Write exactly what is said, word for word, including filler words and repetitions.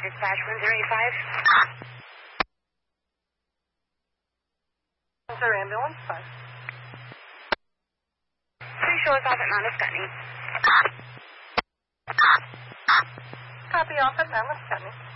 dispatch one zero eight five. Is there ambulance? Five. Please show us off at Mount Escutney. Copy off at Mount Escutney.